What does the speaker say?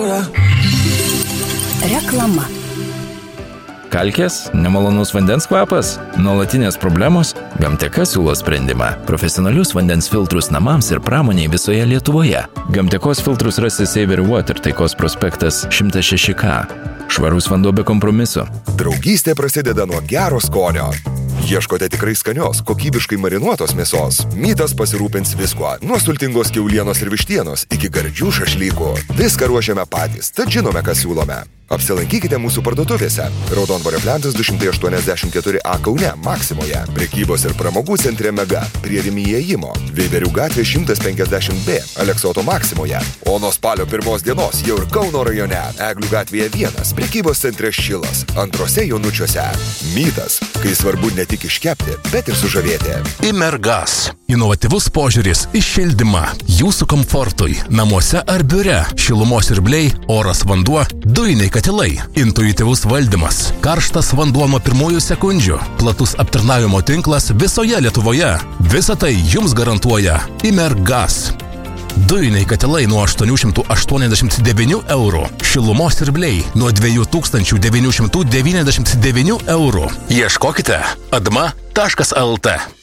jūra. Reklama. Kalkės, nemalonus vandens kvapas, nuolatinės problemos, Gamteka siūlo sprendimą. Profesionalius vandens filtrus namams ir pramoniai visoje Lietuvoje. Gamtekos filtrus rasti Saver Water, Taikos prospektas 106K. Švarus vanduo be kompromiso. Draugystė prasideda nuo gero skonio. Ieškote tikrai skanios, kokybiškai marinuotos mėsos. Mytas pasirūpins viskuo, nuo sultingos kiaulienos ir vištienos iki gardžių šašlykų. Viską ruošiame patys, tad žinome, ką siūlome. Apsilankykite mūsų parduotuvėse. Raudondvario plentas 284A Kaune, Maksimoje. Prekybos ir pramogų centre Mega, prie Rimi įėjimo. Veiverių gatvė 150B, Aleksoto Maksimoje. O nuo spalio 1 dienos jau ir Kauno rajone, Eglių gatvėje 1, prekybos centre Šilas, antrose Jonučiuose. Mytas, kai svarbu ne tik iškepti, bet ir sužavėti. Imergas. Inovatyvus požiūris į šildymą. Jūsų komfortui, namuose ar biure. Šilumos siurbliai, oras vanduo, dujiniai katilai. Intuityvus valdymas. Karštas vanduo nuo pirmųjų sekundžių. Platus aptarnavimo tinklas visoje Lietuvoje. Visą tai jums garantuoja Imergas. Dujiniai katilai nuo 889 eurų. Šilumos siurbliai nuo 2999 eurų. Ieškokite adma.lt.